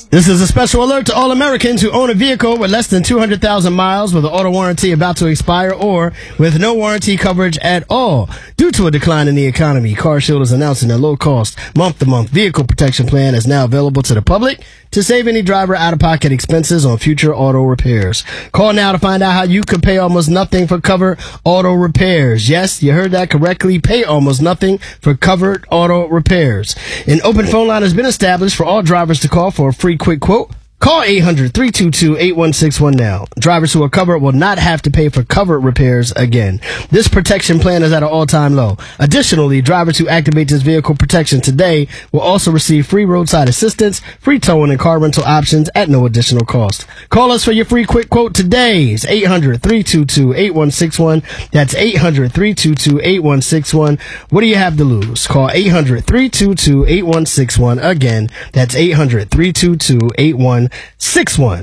This is a special alert to all Americans who own a vehicle with less than 200,000 miles with an auto warranty about to expire or with no warranty coverage at all. Due to a decline in the economy, CarShield is announcing a low-cost, month-to-month vehicle protection plan is now available to the public to save any driver out-of-pocket expenses on future auto repairs. Call now to find out how you could pay almost nothing for covered auto repairs. Yes, you heard that correctly. Pay almost nothing for covered auto repairs. An open phone line has been established for all drivers to call for a free quick quote. Call 800-322-8161 now. Drivers who are covered will not have to pay for covered repairs again. This protection plan is at an all-time low. Additionally, drivers who activate this vehicle protection today will also receive free roadside assistance, free towing and car rental options at no additional cost. Call us for your free quick quote today. It's 800-322-8161. That's 800-322-8161. What do you have to lose? Call 800-322-8161. Again, that's 800-322-8161. 61.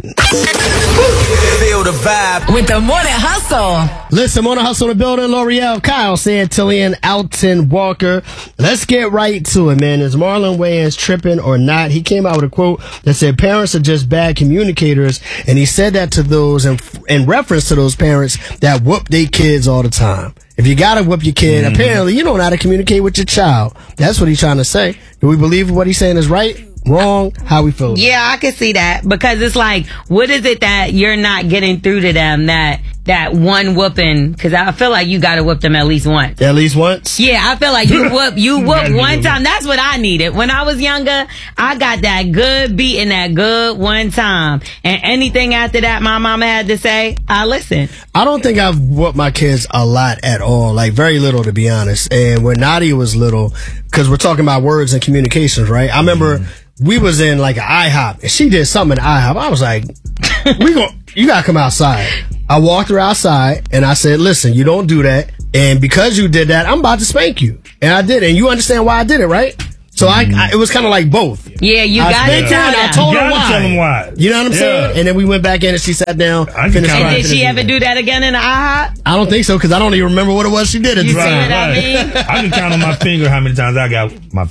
Feel the vibe with the Morning Hustle. Listen, Morning Hustle in the building. L'Oreal, Kyle, Santillian, Alton Walker. Let's get right to it, man. Is Marlon Wayans tripping or not? He came out with a quote that said parents are just bad communicators, and he said that to those in reference to those parents that whoop their kids all the time. If you gotta whoop your kid, apparently you don't know how to communicate with your child. That's what he's trying to say. Do we believe what he's saying is right? Wrong? How we feel? Yeah, I can see that, because it's like, what is it that you're not getting through to them that one whooping? Because I feel like you got to whoop them at least once. At least once? Yeah, I feel like you whoop one time. That's what I needed. When I was younger, I got that good beating, that good one time. And anything after that my mama had to say, I listened. I don't think I've whooped my kids a lot at all. Like, very little, to be honest. And when Nadia was little, because we're talking about words and communications, right? I remember we was in like an IHOP, and she did something in IHOP. I was like, you gotta come outside. I walked her outside, and I said, listen, you don't do that. And because you did that, I'm about to spank you. And I did it. And you understand why I did it, right? So it was kind of like both. Yeah, you got to tell her. I told her tell them why. You know what I'm saying? And then we went back in and she sat down. And did she ever do that again in the IHOP? I don't think so, because I don't even remember what it was she did. You see what I mean? I can count on my finger how many times I got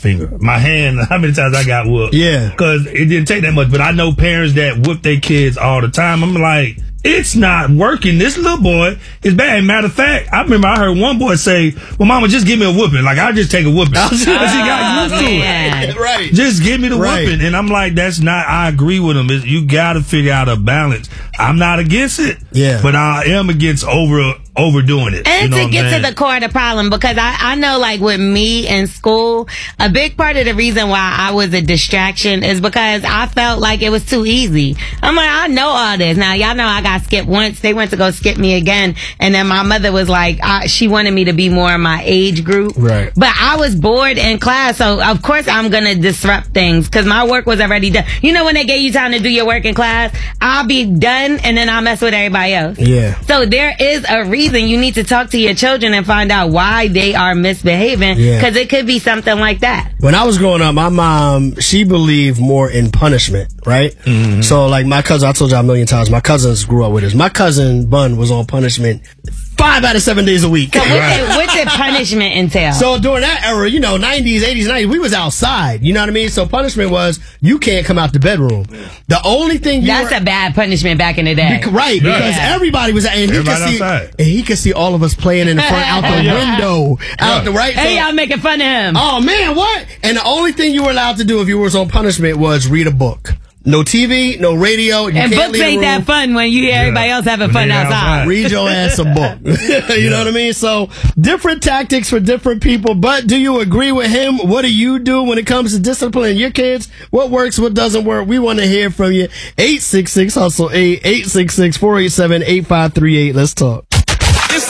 my hand, how many times I got whooped. Yeah. Because it didn't take that much. But I know parents that whoop their kids all the time. I'm like, it's not working. This little boy is bad. Matter of fact, I remember I heard one boy say, well, mama, just give me a whooping. Like, I'll just take a whooping. Because he got used to it. Right. Just give me the whooping. And I'm like, that's not, I agree with him. You got to figure out a balance. I'm not against it. Yeah. But I am against overdoing it. And you know to get to the core of the problem, because I know, like, with me in school, a big part of the reason why I was a distraction is because I felt like it was too easy. I'm like, I know all this. Now, y'all know I got skipped once. They went to go skip me again. And then my mother was like, she wanted me to be more in my age group. Right. But I was bored in class, so of course I'm going to disrupt things because my work was already done. You know, when they gave you time to do your work in class, I'll be done and then I'll mess with everybody else. Yeah. So there is a reason you need to talk to your children and find out why they are misbehaving, because it could be something like that. When I was growing up, my mom, she believed more in punishment, right? Mm-hmm. So, like, my cousin, I told you a million times, my cousins grew up with us. My cousin, Bun, was on punishment 5 out of 7 days a week. So what did punishment entail? So during that era, 90s, 80s, 90s, we was outside. You know what I mean? So punishment was, you can't come out the bedroom. The only thing That's a bad punishment back in the day. Right, because everybody was and he could see all of us playing in the front out the window. Out the right. Hey, y'all making fun of him. Oh man, what? And the only thing you were allowed to do if you was on punishment was read a book. No TV, no radio. And books ain't that fun when you hear everybody else having fun outside. Read your ass a book. You know what I mean? So, different tactics for different people. But do you agree with him? What do you do when it comes to disciplining your kids? What works? What doesn't work? We want to hear from you. 866-HUSTLE-8, 866-487-8538. Let's talk. It's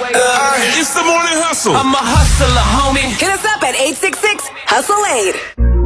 the morning hustle. I'm a hustler, homie. Hit us up at 866-HUSTLE-8.